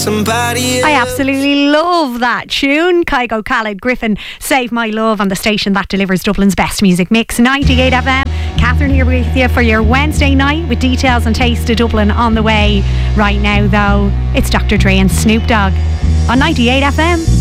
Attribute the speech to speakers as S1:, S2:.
S1: I absolutely love that tune. Kygo, Khaled, Griffin, Save My Love on the station that delivers Dublin's best music mix, 98 FM. Catherine here with you for your Wednesday night with details and Taste of Dublin on the way. Right now though, it's Dr. Dre and Snoop Dogg on 98 FM.